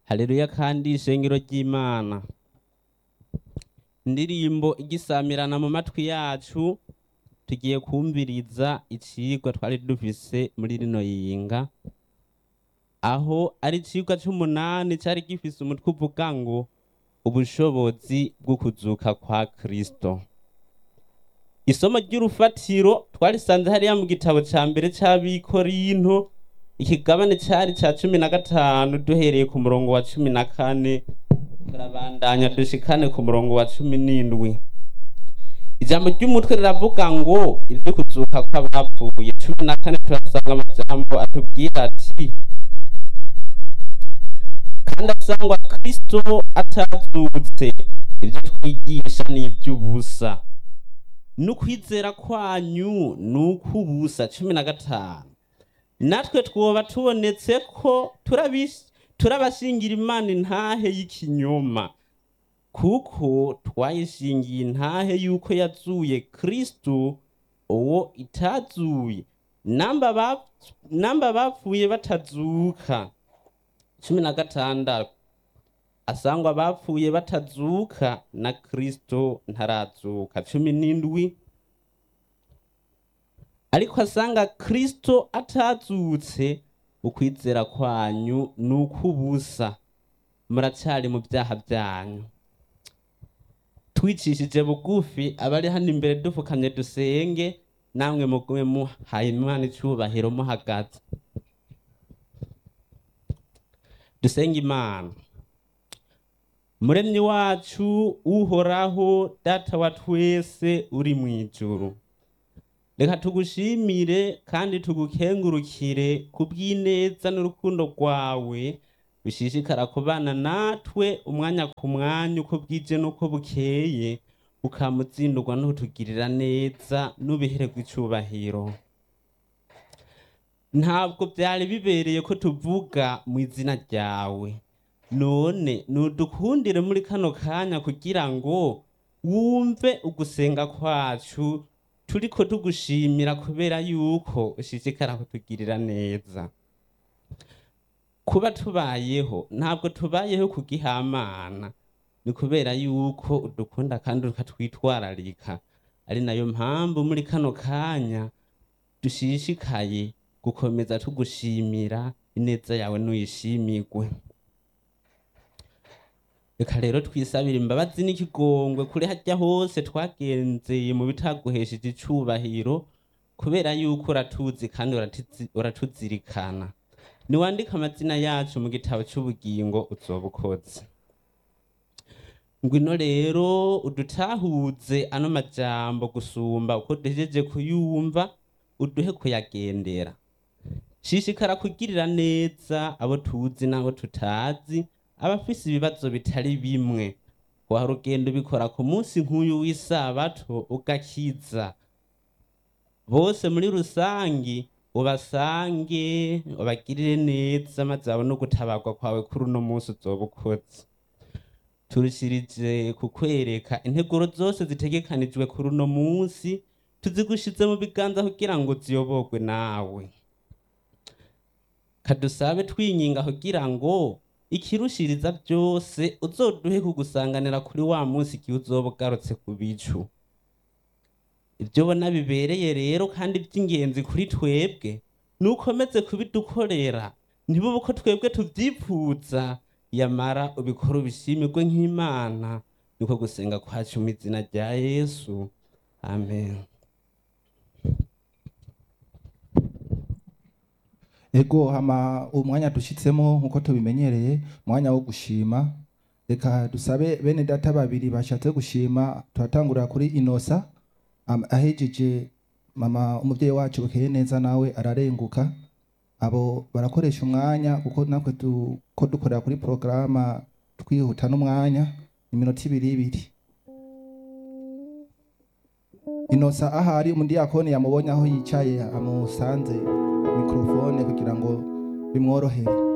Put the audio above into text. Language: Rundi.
Haleluya kandi ishengero ry'Imana. Indirimbo igisamirana mu matwi yacu, tugiye kumviriza icigwa twari dufise muri rino yinga, aho ari icigwa c'umunani cari gifise umutwe uvuga ngo ubushobozi bwo kuzuka kwa Kristo. Isomo ry'urufatiro twarisanze hariya mu gitabo ca mbere c'Abikorinto, ikigabane cari ca 15 duhereye ku murongo wa 14 turabandanya dushikane ku murongo wa 17. Ijambo ry'umutwe riravuga ngo iryo kuzuka kw'abapfuye. 14 turasanga amajambo atubwira ati kandi asangwa Kristo atazutse, ivyo twigisha ni ivy'ubusa, n'ukwizera kwanyu n'ukw'ubusa. 15 natwe twoba tubonetse ko turabashingira Imana intahe y'ikinyoma, kuko twayishingiye intahe yuko yazuye Kristo uwo itazuye, namba bapfuye batazuka. 16 asangwa bapfuye batazuka na Kristo ntarazuka. 17 ariko asanga Kristo atazutse, ukwizera kwanyu n'ukw'ubusa, muracari mu vyaha vyanyu. Twicishije bugufi abari hano imbere dufukamye dusenge, namwe mugume muhaye Imana icubahiro muhagaze. Dusenge Imana. Muremyi wacu uhoraho, data wa twese uri mw'ijuru, reka tugushimire kandi tugukengurukire kubw'ineza n'urukundo rwawe bishishikara kubana natwe umwanya ku mwanya, uko bwije n'uko bukeye, ukamuzindurwa no kutugirira neza, n'ubihererwe icubahiro. Ntabwo byari bibereye ko tuvuga mu izina ryawe, none nudukundire muri kano kanya kugira ngo wumve ugusenga kwacu, turiko tugushimira kubera yuko ushishikara kutugirira neza. Kuba tubayeho, ntabwo tubayeho kugihamana, ni kubera yuko udukunda kandi ukatwitwararika. Ari nayo mpamvu muri kano kanya dushishikaye gukomeza tugushimira, ineza yawe nuyishimirwe. Reka rero twisabira imbabazi n'ikigongwe kuri harya hose twagenzeye mu bitaguhesheje icubahiro, kubera yuko uratuzi kandi uratuzirikana. Niwandika amazina yacu mu gitabo c'ubugingo uzoba ukoze. Ngwino rero udutahuze ano majambo gusumba uko duhejeje kuyumva, uduhe kuyagendera. Shishikara kugirira neza abo tuzi n'abo tutazi, abafise ibibazo bitari bimwe. Wahora ugenda ubikora ku munsi nk'uyu w'isabato ugakiza. Bose muri rusangi ubasange, ubagirire neza, maze babone gutabarwa kwawe kuri uno munsi uzoba ukoze. Turushirije kukwereka integuro zose zitegekanijwe kuri uno munsi, tuzigushize mu biganza kugira ngo ziyoborwe nawe. Kadusabe twinyinga kugira ngo ikirushiriza byose uzoduhe kugusanganira kuri wa munsi igihe uzoba ugarutse ku bicu. Ibyo bona bibereye rero kandi by'ingenzi kuri twebwe, nukomeze kubidukorera, ntibube uko twebwe tuvyipfuza, yamara ubikora ubishimirwe nk'Imana. Niko gusenga kwacu mu izina rya Yesu, amen. Ego hama umwanya dushitsemo nkuko tubimenyereye, umwanya wo gushima. Reka dusabe bene data babiri bashatse gushima. Turatangurira kuri Inosa, ahejeje mama umuvyeyi wacu Bukeye neza nawe ararenguka. Abo barakoresha umwanya kuko nakwe ko dukorera kuri programa twihuta n'umwanya, iminota 2. Inosa ahari umudiyakoni yamubonye aho yicaye, amusanze mikrofone kugira ngo bimworohere.